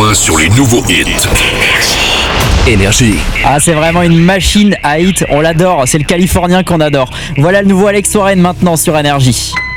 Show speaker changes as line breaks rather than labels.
main sur les nouveaux hits. Énergie.
Ah, c'est vraiment une machine à hit, on l'adore, c'est le Californien qu'on adore. Voilà le nouveau Alex Warren maintenant sur Énergie.